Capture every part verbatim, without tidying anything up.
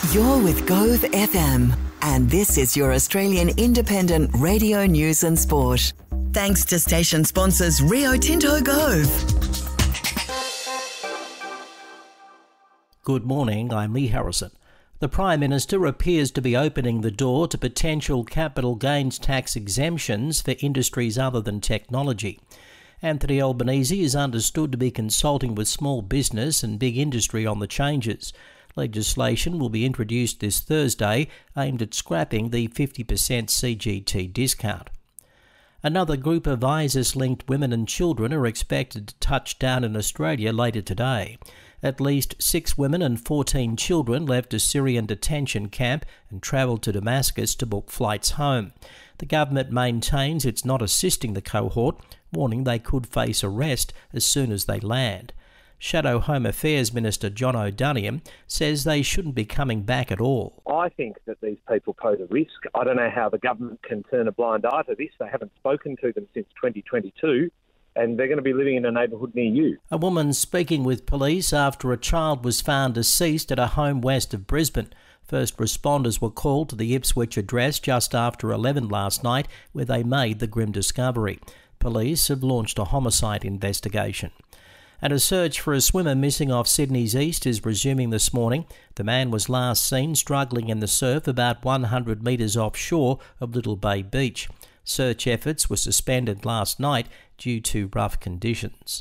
You're with Gove F M, and this is your Australian independent radio news and sport. Thanks to station sponsors Rio Tinto Gove. Good morning, I'm Lee Harrison. The Prime Minister appears to be opening the door to potential capital gains tax exemptions for industries other than technology. Anthony Albanese is understood to be consulting with small business and big industry on the changes. Legislation will be introduced this Thursday aimed at scrapping the fifty percent C G T discount. Another group of ISIS-linked women and children are expected to touch down in Australia later today. At least six women and fourteen children left a Syrian detention camp and travelled to Damascus to book flights home. The government maintains it's not assisting the cohort, warning they could face arrest as soon as they land. Shadow Home Affairs Minister John O'Doniam says they shouldn't be coming back at all. I think that these people pose a risk. I don't know how the government can turn a blind eye to this. They haven't spoken to them since twenty twenty-two, and they're going to be living in a neighbourhood near you. A woman speaking with police after a child was found deceased at a home west of Brisbane. First responders were called to the Ipswich address just after eleven last night, where they made the grim discovery. Police have launched a homicide investigation. And a search for a swimmer missing off Sydney's east is resuming this morning. The man was last seen struggling in the surf about one hundred metres offshore of Little Bay Beach. Search efforts were suspended last night due to rough conditions.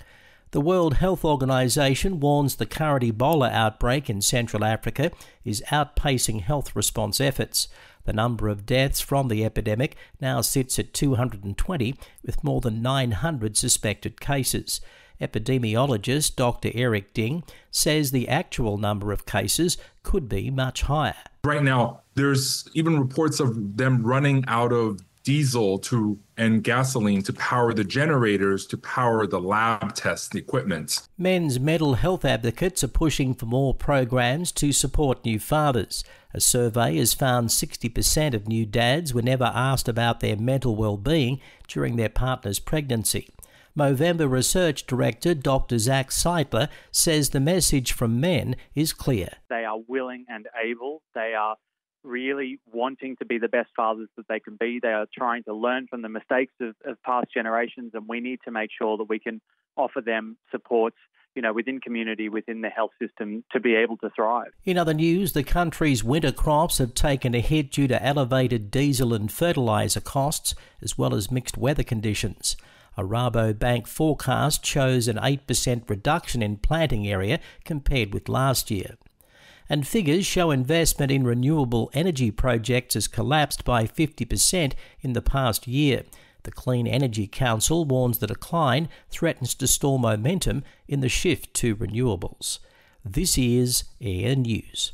The World Health Organization warns the current Ebola outbreak in Central Africa is outpacing health response efforts. The number of deaths from the epidemic now sits at two hundred twenty, with more than nine hundred suspected cases. Epidemiologist Doctor Eric Ding says the actual number of cases could be much higher. Right now, there's even reports of them running out of diesel to and gasoline to power the generators, to power the lab test equipment. Men's mental health advocates are pushing for more programs to support new fathers. A survey has found sixty percent of new dads were never asked about their mental well-being during their partner's pregnancy. Movember Research Director Doctor Zach Seidler says the message from men is clear. They are willing and able. They are really wanting to be the best fathers that they can be. They are trying to learn from the mistakes of, of past generations, and we need to make sure that we can offer them supports, you know, within community, within the health system to be able to thrive. In other news, the country's winter crops have taken a hit due to elevated diesel and fertiliser costs, as well as mixed weather conditions. A Rabobank forecast shows an eight percent reduction in planting area compared with last year. And figures show investment in renewable energy projects has collapsed by fifty percent in the past year. The Clean Energy Council warns the decline threatens to stall momentum in the shift to renewables. This is Air News.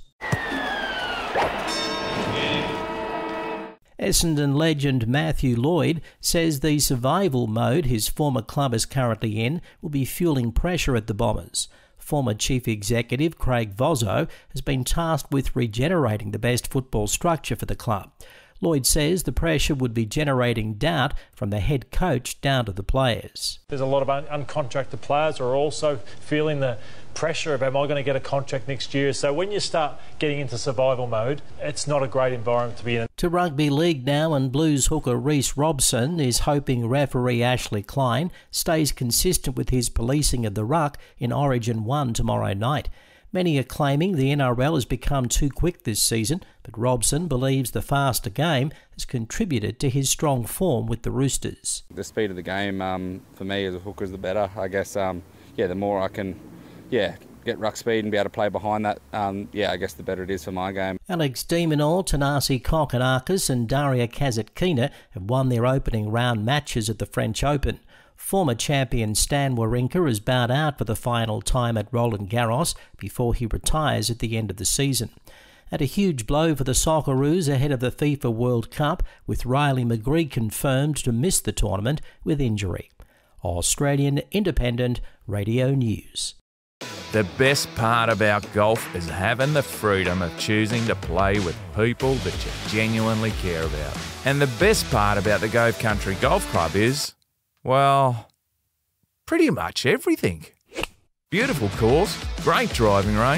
Essendon legend Matthew Lloyd says the survival mode his former club is currently in will be fueling pressure at the Bombers. Former Chief Executive Craig Vozzo has been tasked with regenerating the best football structure for the club. Lloyd says the pressure would be generating doubt from the head coach down to the players. There's a lot of un- uncontracted players who are also feeling the pressure of, am I going to get a contract next year? So when you start getting into survival mode, it's not a great environment to be in. To rugby league now, and Blues hooker Reece Robson is hoping referee Ashley Klein stays consistent with his policing of the ruck in Origin one tomorrow night. Many are claiming the N R L has become too quick this season, but Robson believes the faster game has contributed to his strong form with the Roosters. The speed of the game, um, for me as a hooker, is the better. I guess, um, yeah, the more I can, yeah, get ruck speed and be able to play behind that, um, yeah, I guess the better it is for my game. Alex de Minaur, Tanasi Kokkinakis and Daria Kasatkina have won their opening round matches at the French Open. Former champion Stan Wawrinka has bowed out for the final time at Roland Garros before he retires at the end of the season. And a huge blow for the Socceroos ahead of the FIFA World Cup, with Riley McGree confirmed to miss the tournament with injury. Australian Independent Radio News. The best part about golf is having the freedom of choosing to play with people that you genuinely care about. And the best part about the Gove Country Golf Club is, well, pretty much everything. Beautiful course, great driving range,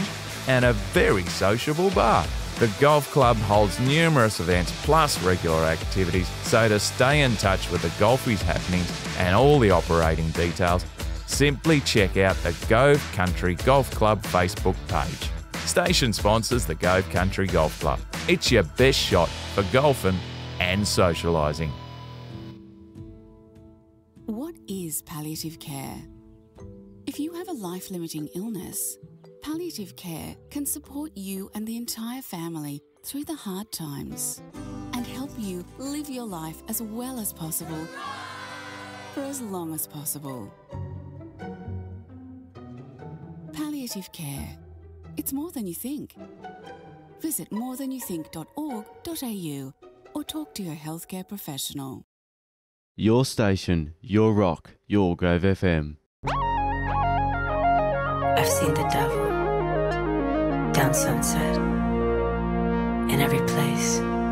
and a very sociable bar. The golf club holds numerous events plus regular activities, so to stay in touch with the golfies happenings and all the operating details, simply check out the Gove Country Golf Club Facebook page. Station sponsors the Gove Country Golf Club. It's your best shot for golfing and socialising. What is palliative care? If you have a life-limiting illness, palliative care can support you and the entire family through the hard times and help you live your life as well as possible for as long as possible. Palliative care. It's more than you think. Visit more than you think dot org dot a u or talk to your healthcare professional. Your station, your rock, your Gove F M. I've seen the devil down Sunset, in every place.